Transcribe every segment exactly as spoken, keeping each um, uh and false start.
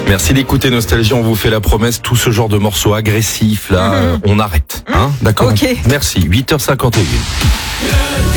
Merci d'écouter Nostalgie. On vous fait la promesse, tout ce genre de morceaux agressifs, là, euh, on arrête. Hein, d'accord. Ok. Merci. huit heures cinquante et un.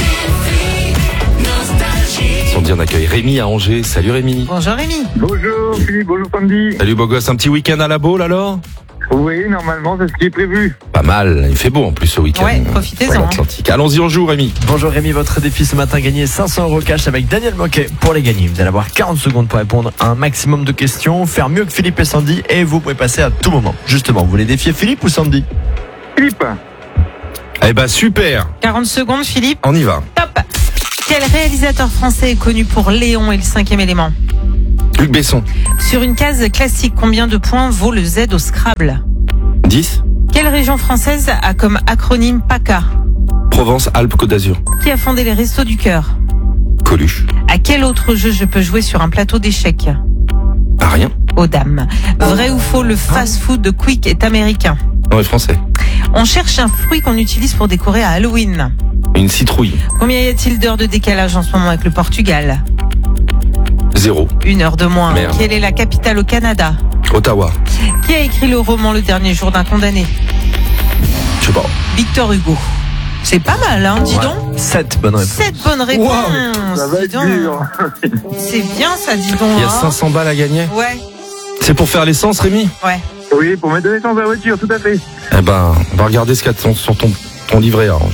Sans dire, on accueille Rémi à Angers. Salut Rémi. Bonjour Rémi. Bonjour Philippe, bonjour Sandy. Salut beau gosse. Un petit week-end à la Baule alors? Oui, normalement, c'est ce qui est prévu. Pas mal. Il fait beau en plus ce week-end. Ouais, profitez-en. Dans l'Atlantique. Allons-y, on joue Rémi. Bonjour Rémi, votre défi ce matin, gagner cinq cents euros cash avec Daniel Moquet. Pour les gagner, vous allez avoir quarante secondes pour répondre à un maximum de questions, faire mieux que Philippe et Sandy, et vous pouvez passer à tout moment. Justement, vous voulez défier Philippe ou Sandy? Philippe. Eh ben super. quarante secondes Philippe. On y va. Top. Quel réalisateur français est connu pour Léon et le cinquième élément? Luc Besson. Sur une case classique, combien de points vaut le Z au Scrabble? dix. Quelle région française a comme acronyme PACA? Provence, Alpes, Côte d'Azur. Qui a fondé les Restos du Cœur? Coluche. À quel autre jeu je peux jouer sur un plateau d'échecs? Ah, rien. Aux dames. Vrai ou faux, le fast-food de Quick est américain? Non, mais français. On cherche un fruit qu'on utilise pour décorer à Halloween. Une citrouille. Combien y a-t-il d'heures de décalage en ce moment avec le Portugal? Zéro. Une heure de moins. Merde. Quelle est la capitale au Canada? Ottawa. Qui a écrit le roman Le Dernier Jour d'un condamné? Je sais pas. Victor Hugo. C'est pas mal, hein, dis donc. sept bonnes réponses. Sept bonnes réponses. Ça va dis être donc. dur. C'est bien ça, dis donc. Il y a hein. cinq cents balles à gagner. Ouais, C'est pour faire l'essence, Rémi? ouais. Oui, pour mettre de l'essence à la voiture, tout à fait. Eh ben, on va regarder ce qu'il y a sur sur ton, ton livret A.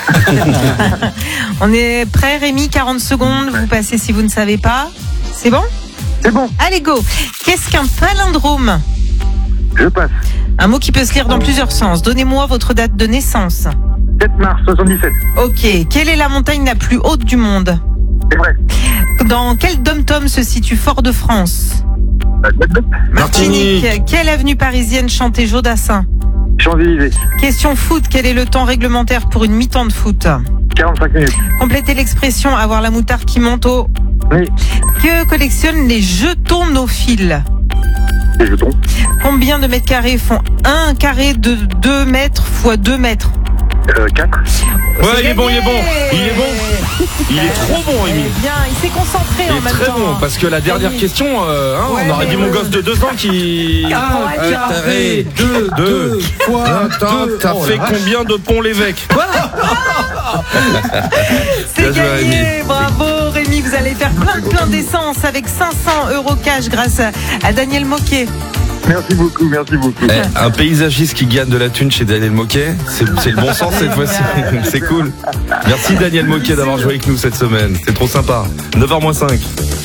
On est prêt, Rémi, quarante secondes. Vous passez si vous ne savez pas. C'est bon? C'est bon, Allez, go. Qu'est-ce qu'un palindrome? je passe. Un mot qui peut se lire dans plusieurs sens. Donnez-moi votre date de naissance. sept mars soixante-dix-sept. Ok. Quelle est la montagne la plus haute du monde? C'est vrai. Dans quel dom-tom se situe Fort-de-France? Martinique. Quelle avenue parisienne chantait Jodassin? Champs-Élysées. Question foot. Quel est le temps réglementaire pour une mi-temps de foot? quarante-cinq minutes. Complétez l'expression avoir la moutarde qui monte au... Oui, Que collectionnent les jetonnophiles? les jetons. Combien de mètres carrés font un carré de deux mètres fois deux mètres? Euh, quatre. Ouais, C'est il est bon, il est bon. gagné. Il est bon. Il est trop bon, Rémi. Eh bien, il s'est concentré Il en est même très temps. bon, parce que la dernière Oui. question, euh, hein, Ouais, on aurait mais dit mon oui. gosse de deux ans qui... Ah, Un carré, deux, deux, fois, Attends, t'as fait combien de ponts l'évêque? C'est Bien joué, gagné. Rémi. Bravo, Rémi. Vous allez faire plein de plein d'essence avec cinq cents euros cash grâce à, à Daniel Moquet. Merci beaucoup, merci beaucoup. Eh, un paysagiste qui gagne de la thune chez Daniel Moquet, c'est c'est le bon sens cette fois-ci. C'est cool. Merci Daniel Moquet d'avoir joué avec nous cette semaine. C'est trop sympa. neuf heures moins cinq.